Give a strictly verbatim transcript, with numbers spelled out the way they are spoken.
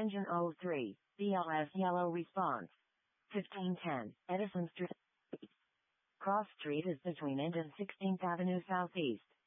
Engine oh three, B L S yellow response. fifteen ten, Edison Street. Cross Street is between End and sixteenth Avenue Southeast.